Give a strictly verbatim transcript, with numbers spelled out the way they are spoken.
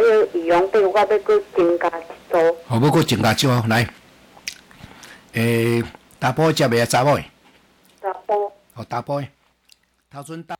要羽绒被，我要搁增加一组。 好，要搁增加一组来。诶，查甫接未啊？查某诶？ 查甫。 哦，查甫诶。头阵答